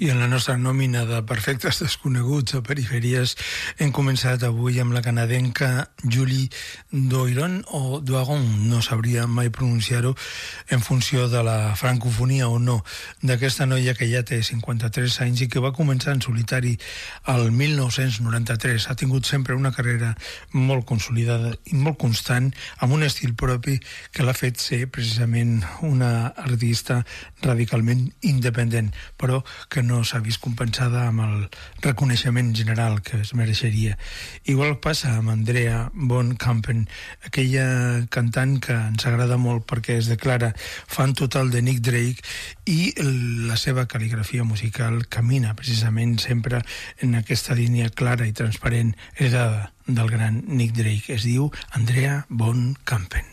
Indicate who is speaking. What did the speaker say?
Speaker 1: I en la nostra nòmina de perfectes desconeguts o perifèries hem començat avui amb la canadenca Julie Doiron o Doiron, no sabria mai pronunciar-ho en funció de la francofonia o no, d'aquesta noia que ja té 53 anys i que va començar en solitari el 1993. Ha tingut sempre una carrera molt consolidada i molt constant, amb un estil propi que l'ha fet ser precisament una artista radicalment independent, però que no s'ha vist compensada amb el reconeixement general que es mereixeria. Igual passa amb Andrea von Kampen, aquella cantant que ens agrada molt perquè es declara fan total de Nick Drake i la seva cal·ligrafia musical camina precisament sempre en aquesta línia clara i transparent heredada del gran Nick Drake. Es diu Andrea von Kampen.